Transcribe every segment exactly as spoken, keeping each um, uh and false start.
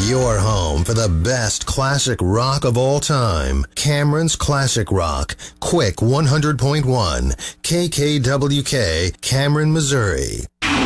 your home for the best classic rock of all time. Cameron's Classic Rock, Quick one hundred point one, K K W K, Cameron, Missouri.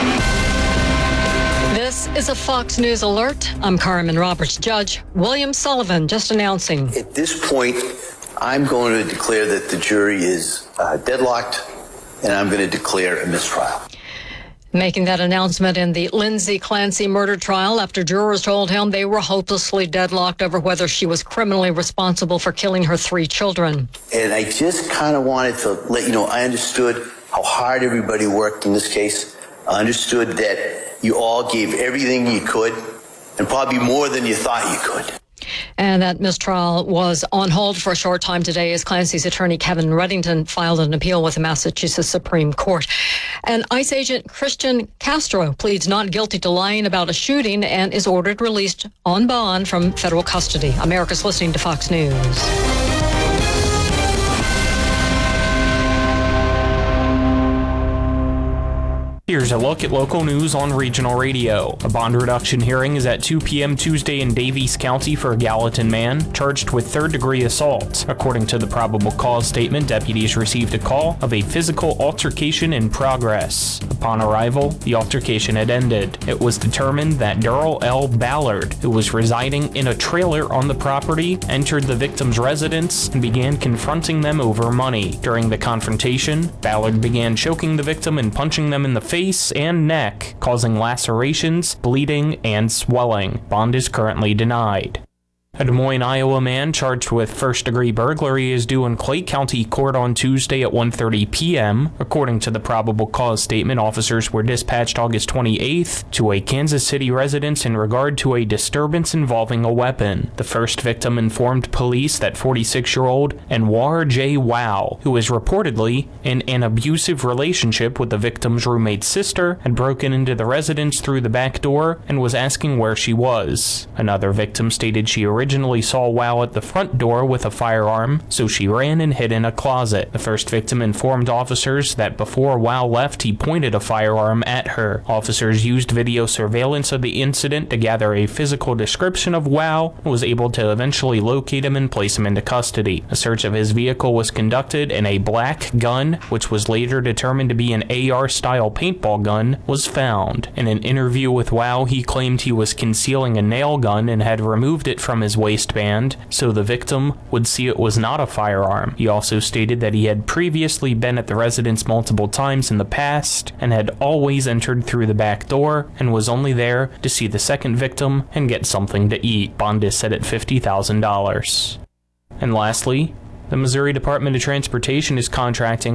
This is a Fox News alert. I'm Carmen Roberts. Judge William Sullivan just announcing. At this point, I'm going to declare that the jury is uh, deadlocked, and I'm going to declare a mistrial. Making that announcement in the Lindsay Clancy murder trial after jurors told him they were hopelessly deadlocked over whether she was criminally responsible for killing her three children. And I just kind of wanted to let you know, I understood how hard everybody worked in this case. I understood that you all gave everything you could, and probably more than you thought you could. And that mistrial was on hold for a short time today as Clancy's attorney Kevin Reddington filed an appeal with the Massachusetts Supreme Court. And ICE agent Christian Castro pleads not guilty to lying about a shooting and is ordered released on bond from federal custody. America's listening to Fox News. Here's a look at local news on regional radio. A bond reduction hearing is at two p.m. Tuesday in Davies County for a Gallatin man charged with third-degree assault. According to the probable cause statement, deputies received a call of a physical altercation in progress. Upon arrival, the altercation had ended. It was determined that Darrell L. Ballard, who was residing in a trailer on the property, entered the victim's residence and began confronting them over money. During the confrontation, Ballard began choking the victim and punching them in the face and neck, causing lacerations, bleeding, and swelling. Bond is currently denied. A Des Moines, Iowa man charged with first-degree burglary is due in Clay County Court on Tuesday at one thirty p.m. According to the probable cause statement, officers were dispatched August twenty-eighth to a Kansas City residence in regard to a disturbance involving a weapon. The first victim informed police that forty-six-year-old Anwar J. Wow, who is reportedly in an abusive relationship with the victim's roommate's sister, had broken into the residence through the back door and was asking where she was. Another victim stated she originally saw Wow at the front door with a firearm, so she ran and hid in a closet. The first victim informed officers that before Wow left, he pointed a firearm at her. Officers used video surveillance of the incident to gather a physical description of Wow and was able to eventually locate him and place him into custody. A search of his vehicle was conducted and a black gun, which was later determined to be an A R-style paintball gun, was found. In an interview with Wow, he claimed he was concealing a nail gun and had removed it from his waistband so the victim would see it was not a firearm. He also stated that he had previously been at the residence multiple times in the past and had always entered through the back door and was only there to see the second victim and get something to eat. Bond is set at fifty thousand dollars. And lastly, the Missouri Department of Transportation is contracting